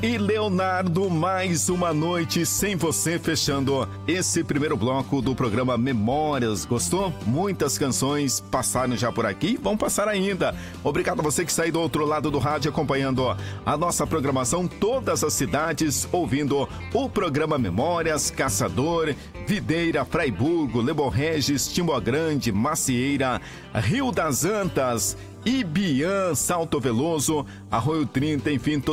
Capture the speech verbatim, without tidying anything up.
E Leonardo, mais uma noite sem você, fechando esse primeiro bloco do programa Memórias. Gostou? Muitas canções passaram já por aqui, vão passar ainda. Obrigado a você que está aí do outro lado do rádio acompanhando a nossa programação, todas as cidades ouvindo o programa Memórias, Caçador, Videira, Fraiburgo, Lebon Regis, Timbo Grande, Macieira, Rio das Antas, Ibiã, Salto Veloso, Arroio trinta, enfim,